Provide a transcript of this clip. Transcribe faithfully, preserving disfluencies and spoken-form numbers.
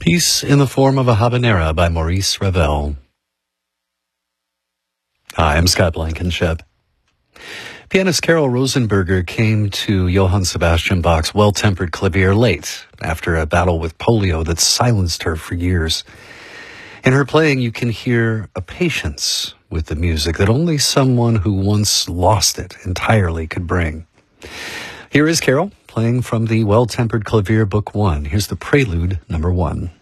Peace in the Form of a Habanera by Maurice Ravel. Hi, I'm Scott Blankenship. Pianist Carol Rosenberger came to Johann Sebastian Bach's Well-Tempered Clavier late, after a battle with polio that silenced her for years. In her playing, you can hear a patience with the music that only someone who once lost it entirely could bring. Here is Carol, playing from the Well-Tempered Clavier Book One. Here's the Prelude number one.